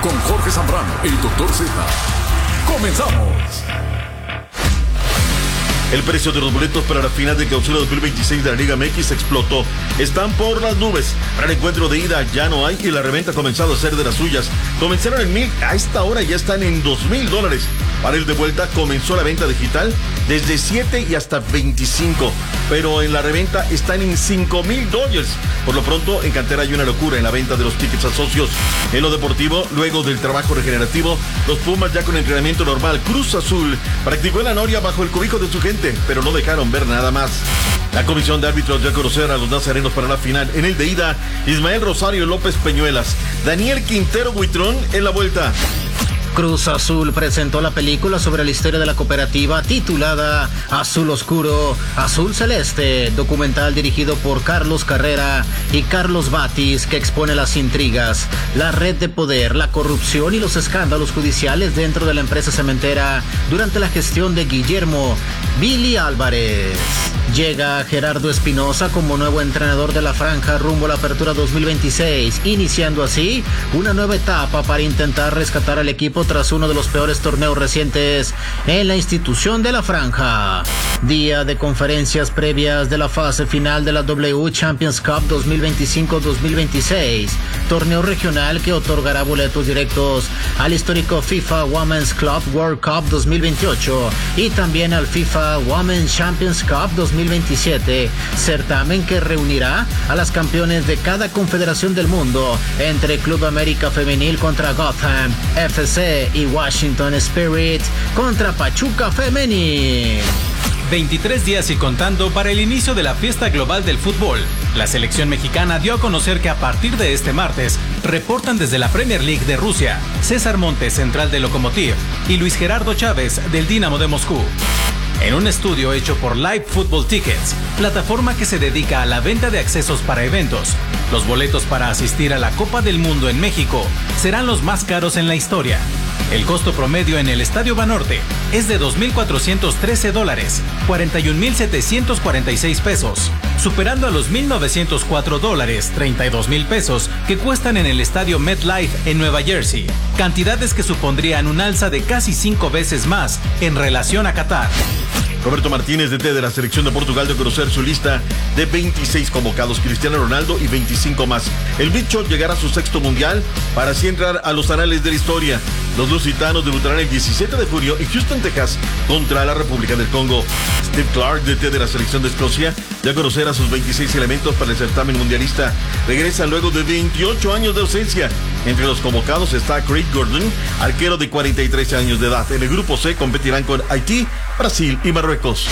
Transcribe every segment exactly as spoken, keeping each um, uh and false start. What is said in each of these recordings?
con Jorge Zambrano, el doctor Z. ¡Comenzamos! El precio de los boletos para la final de clausura dos mil veintiséis de la Liga M X explotó. Están por las nubes. Para el encuentro de ida ya no hay y la reventa ha comenzado a ser de las suyas. Comenzaron en mil, a esta hora ya están en dos mil dólares. Para el de vuelta comenzó la venta digital desde siete y hasta veinticinco. Pero en la reventa están en cinco mil dólares. Por lo pronto, en cantera hay una locura en la venta de los tickets a socios. En lo deportivo, luego del trabajo regenerativo, los Pumas ya con entrenamiento normal. Cruz Azul practicó en la noria bajo el cobijo de su gente, pero no dejaron ver nada más. La comisión de árbitros dio a conocer a los nazarenos para la final. En el de ida, Ismael Rosario López Peñuelas, Daniel Quintero Buitrón en la vuelta. Cruz Azul presentó la película sobre la historia de la cooperativa titulada Azul Oscuro, Azul Celeste, documental dirigido por Carlos Carrera y Carlos Batis, que expone las intrigas, la red de poder, la corrupción y los escándalos judiciales dentro de la empresa cementera durante la gestión de Guillermo Billy Álvarez. Llega Gerardo Espinosa como nuevo entrenador de la franja rumbo a la apertura dos mil veintiséis, iniciando así una nueva etapa para intentar rescatar al equipo tras uno de los peores torneos recientes en la institución de la franja. Día de conferencias previas de la fase final de la W Champions Cup dos mil veinticinco dos mil veintiséis, torneo regional que otorgará boletos directos al histórico FIFA Women's Club World Cup dos mil veintiocho y también al FIFA Women's Champions Cup dos mil veintisiete, certamen que reunirá a las campeones de cada confederación del mundo, entre Club América Femenil contra Gotham F C y Washington Spirit contra Pachuca Femenil. veintitrés días y contando para el inicio de la fiesta global del fútbol. La selección mexicana dio a conocer que a partir de este martes reportan desde la Premier League de Rusia César Montes, central de Lokomotiv, y Luis Gerardo Chávez del Dinamo de Moscú. En un estudio hecho por Live Football Tickets, plataforma que se dedica a la venta de accesos para eventos, los boletos para asistir a la Copa del Mundo en México serán los más caros en la historia. El costo promedio en el Estadio Banorte es de dos mil cuatrocientos trece dólares, cuarenta y un mil setecientos cuarenta y seis pesos, superando a los mil novecientos cuatro dólares, treinta y dos mil pesos que cuestan en el Estadio MetLife en Nueva Jersey, cantidades que supondrían un alza de casi cinco veces más en relación a Qatar. Roberto Martínez, D T de la selección de Portugal, dio a conocer su lista de veintiséis convocados, Cristiano Ronaldo y veinticinco más. El bicho llegará a su sexto mundial para así entrar a los anales de la historia. Los lusitanos debutarán el diecisiete de julio en Houston, Texas, contra la República del Congo. Steve Clark, D T de la selección de Escocia, dio a conocer a sus veintiséis elementos para el certamen mundialista. Regresan luego de veintiocho años de ausencia. Entre los convocados está Craig Gordon, arquero de cuarenta y tres años de edad. En el grupo C competirán con Haití, Brasil y Marruecos.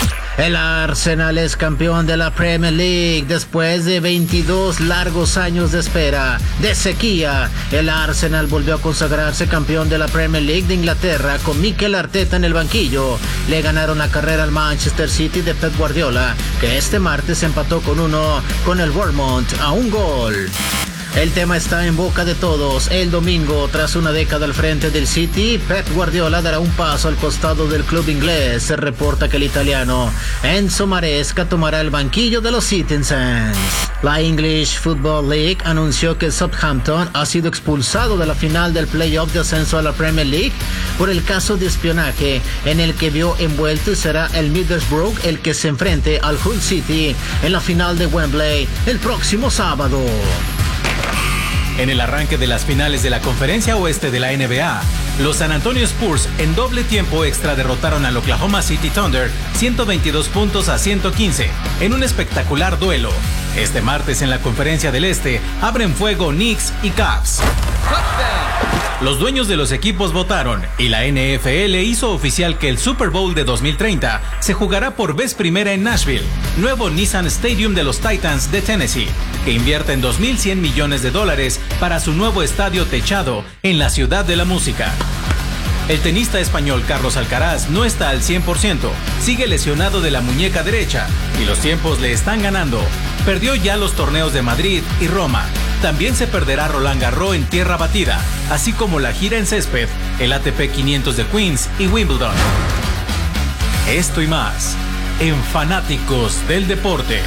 El Arsenal es campeón de la Premier League después de veintidós largos años de espera, de sequía. El Arsenal volvió a consagrarse campeón de la Premier League de Inglaterra con Mikel Arteta en el banquillo. Le ganaron la carrera al Manchester City de Pep Guardiola, que este martes empató con uno con el Bournemouth a un gol. El tema está en boca de todos. El domingo, tras una década al frente del City, Pep Guardiola dará un paso al costado del club inglés. Se reporta que el italiano Enzo Maresca tomará el banquillo de los Citizens. La English Football League anunció que Southampton ha sido expulsado de la final del playoff de ascenso a la Premier League por el caso de espionaje en el que vio envuelto, y será el Middlesbrough el que se enfrente al Hull City en la final de Wembley el próximo sábado. En el arranque de las finales de la Conferencia Oeste de la N B A, los San Antonio Spurs en doble tiempo extra derrotaron al Oklahoma City Thunder ciento veintidós puntos a ciento quince en un espectacular duelo. Este martes en la Conferencia del Este abren fuego Knicks y Cavs. Los dueños de los equipos votaron y la N F L hizo oficial que el Super Bowl de dos mil treinta se jugará por vez primera en Nashville, nuevo Nissan Stadium de los Titans de Tennessee, que invierte en dos mil cien millones de dólares para su nuevo estadio techado en la ciudad de la música. El tenista español Carlos Alcaraz no está al cien por ciento, sigue lesionado de la muñeca derecha y los tiempos le están ganando. Perdió ya los torneos de Madrid y Roma. También se perderá Roland Garros en tierra batida, así como la gira en césped, el A T P quinientos de Queens y Wimbledon. Esto y más en Fanáticos del Deporte.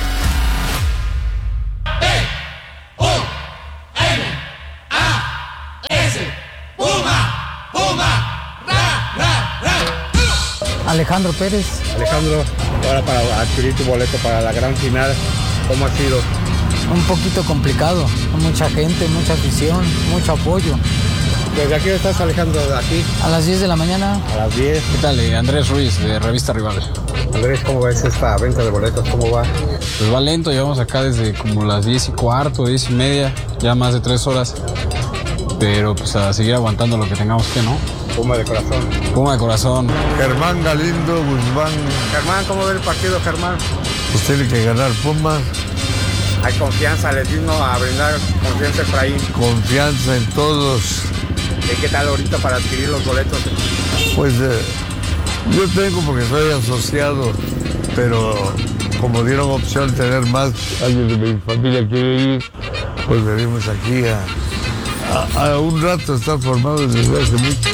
Alejandro Pérez. Alejandro, ahora para adquirir tu boleto para la gran final, ¿cómo ha sido? Un poquito complicado, mucha gente, mucha afición, mucho apoyo. ¿Desde aquí estás, Alejandro? ¿De aquí? A las diez de la mañana. A las diez. ¿Qué tal? Eh, Andrés Ruiz, de Revista Rival. Andrés, ¿cómo ves esta venta de boletos? ¿Cómo va? Pues va lento, llevamos acá desde como las diez y cuarto, diez y media, ya más de tres horas. Pero pues a seguir aguantando lo que tengamos que, ¿no? Puma de corazón. Puma de corazón. Germán Galindo Guzmán. Germán, ¿cómo ve el partido, Germán? Pues tiene que ganar Pumas. Hay confianza, les vino a brindar confianza Efraín. Confianza en todos. ¿Y qué tal ahorita para adquirir los boletos? Pues eh, yo tengo porque soy asociado, pero como dieron opción tener más, alguien de mi familia quiere ir, pues venimos aquí a, a, a un rato estar formados desde hace mucho.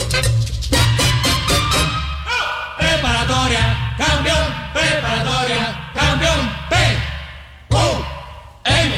Preparatoria, campeón, preparatoria, campeón, P, U, M,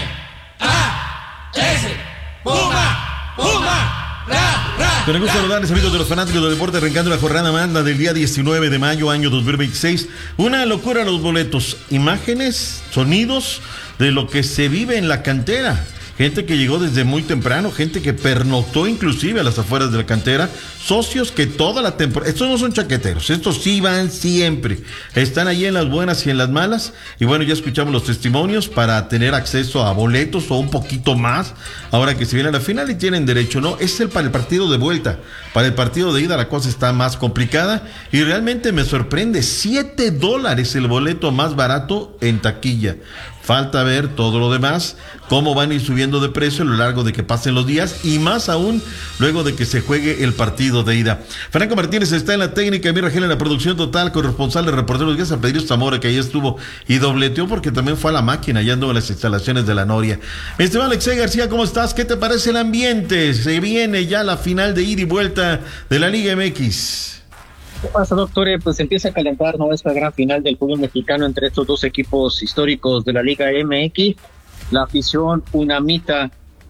A, S, Puma, Puma. Con el gusto de saludarles, amigos de los fanáticos del deporte, arrancando la jornada magna del día diecinueve de mayo, año dos mil veintiséis. Una locura los boletos, imágenes, sonidos de lo que se vive en la cantera. Gente que llegó desde muy temprano, gente que pernoctó inclusive a las afueras de la cantera, socios que toda la temporada, estos no son chaqueteros, estos sí van siempre, están ahí en las buenas y en las malas, y bueno, ya escuchamos los testimonios para tener acceso a boletos o un poquito más, ahora que se viene a la final y tienen derecho, ¿no? Es el para el partido de vuelta, para el partido de ida la cosa está más complicada, y realmente me sorprende, siete dólares el boleto más barato en taquilla. Falta ver todo lo demás, cómo van a ir subiendo de precio a lo largo de que pasen los días y más aún luego de que se juegue el partido de ida. Franco Martínez está en la técnica, Emir Rangel en la producción total, corresponsal de Reporteros Días, a Pedro Zamora, que ahí estuvo y dobleteó porque también fue a la máquina, allá anduvo en las instalaciones de la Noria. Mi estimado Alexei García, ¿cómo estás? ¿Qué te parece el ambiente? Se viene ya la final de ida y vuelta de la Liga M X. ¿Qué pasa, doctor? Pues empieza a calentar, ¿no?, esta gran final del fútbol mexicano entre estos dos equipos históricos de la Liga M X. La afición unamita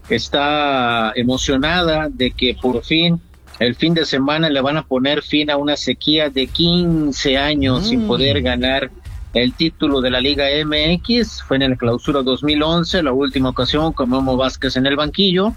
está emocionada de que por fin el fin de semana le van a poner fin a una sequía de quince años mm. sin poder ganar el título de la Liga M X. Fue en la clausura dos mil once, la última ocasión con Memo Vázquez en el banquillo.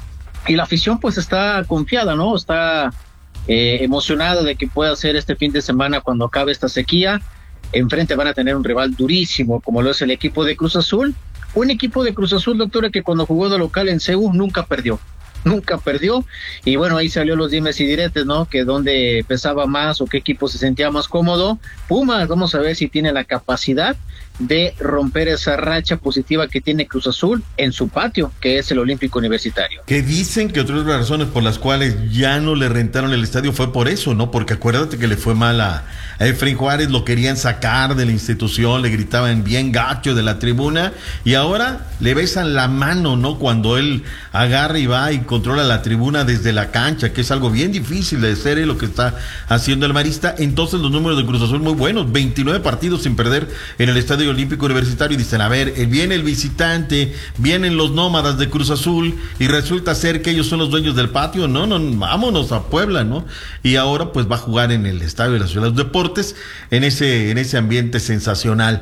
Y la afición pues está confiada, ¿no? Está Eh, emocionado de que pueda ser este fin de semana cuando acabe esta sequía. Enfrente van a tener un rival durísimo como lo es el equipo de Cruz Azul, un equipo de Cruz Azul, doctora, que cuando jugó de local en C U nunca perdió, nunca perdió, y bueno, ahí salió los dimes y diretes, ¿no?, que dónde pesaba más o qué equipo se sentía más cómodo. Pumas, vamos a ver si tiene la capacidad de romper esa racha positiva que tiene Cruz Azul en su patio, que es el Olímpico Universitario. Que dicen que otras razones por las cuales ya no le rentaron el estadio fue por eso, ¿no? Porque acuérdate que le fue mal a, a Efraín Juárez, lo querían sacar de la institución, le gritaban bien gacho de la tribuna, y ahora le besan la mano, ¿no?, cuando él agarra y va y controla la tribuna desde la cancha, que es algo bien difícil de hacer, ¿eh?, lo que está haciendo el marista. Entonces los números de Cruz Azul muy buenos, veintinueve partidos sin perder en el estadio Olímpico Universitario, y dicen, a ver, viene el visitante, vienen los nómadas de Cruz Azul, y resulta ser que ellos son los dueños del patio. No, no, vámonos a Puebla, ¿no? Y ahora pues va a jugar en el Estadio de la Ciudad de los Deportes, en ese, en ese ambiente sensacional.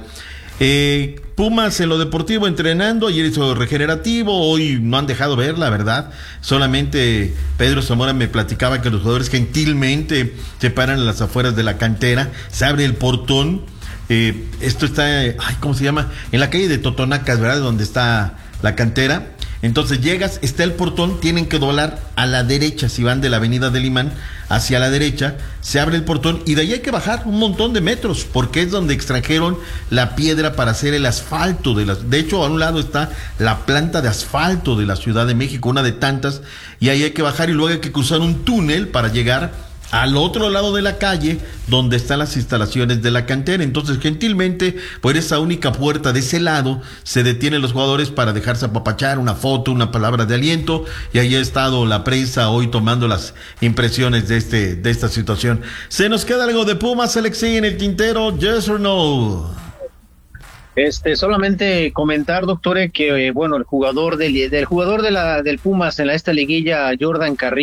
Eh, Pumas en lo deportivo entrenando, ayer hizo regenerativo, hoy no han dejado ver, la verdad, solamente Pedro Zamora me platicaba que los jugadores gentilmente se paran a las afueras de la cantera, se abre el portón. Eh, esto está, ay, ¿cómo se llama? En la calle de Totonacas, ¿verdad? Donde está la cantera. Entonces llegas, está el portón, tienen que doblar a la derecha, si van de la avenida del Imán hacia la derecha, se abre el portón y de ahí hay que bajar un montón de metros, porque es donde extrajeron la piedra para hacer el asfalto de las, de hecho a un lado está la planta de asfalto de la Ciudad de México, una de tantas, y ahí hay que bajar y luego hay que cruzar un túnel para llegar al otro lado de la calle donde están las instalaciones de la cantera. Entonces gentilmente por esa única puerta de ese lado se detienen los jugadores para dejarse apapachar, una foto, una palabra de aliento, y ahí ha estado la prensa hoy tomando las impresiones de este de esta situación. ¿Se nos queda algo de Pumas, Alexei, en el tintero? Yes or no? Este, solamente comentar, doctor, que bueno, el jugador del, del jugador de la del Pumas en la esta liguilla, Jordan Carrillo,